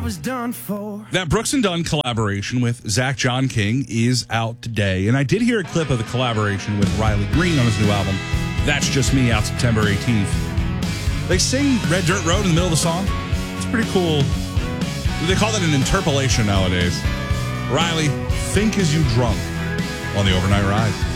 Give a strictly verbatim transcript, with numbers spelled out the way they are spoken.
was done for. That Brooks and Dunn collaboration with Zach John King is out today. And I did hear a clip of the collaboration with Riley Green on his new album, That's Just Me, out September eighteenth. They sing Red Dirt Road in the middle of the song. It's pretty cool. They call that an interpolation nowadays. Riley, think as you drunk on the overnight ride.